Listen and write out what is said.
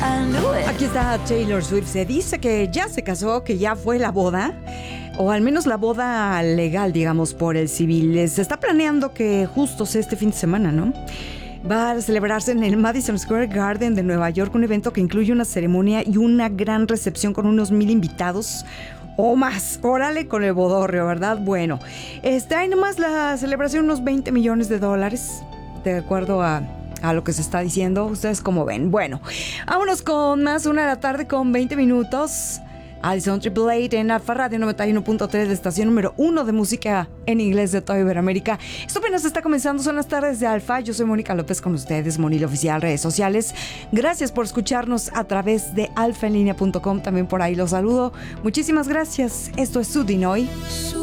Aquí está Taylor Swift. Se dice que ya se casó, que ya fue la boda, o al menos la boda legal, digamos, por el civil. Se está planeando que justo sea este fin de semana, ¿no? Va a celebrarse en el Madison Square Garden de Nueva York, un evento que incluye una ceremonia y una gran recepción con unos 1,000 invitados o más. Órale con el bodorrio, ¿verdad? Bueno, hay nomás la celebración unos $20 millones, de acuerdo a lo que se está diciendo. ¿Ustedes cómo ven? Bueno, vámonos con más. 1:20 p.m. Alison Triple en Alfa Radio 91.3, la estación número 1 de música en inglés de toda Iberoamérica. Esto apenas está comenzando, son las tardes de Alfa. Yo soy Mónica López con ustedes, Monil Oficial, redes sociales. Gracias por escucharnos a través de alfaenlinea.com. También por ahí los saludo. Muchísimas gracias. Esto es Sudinoy.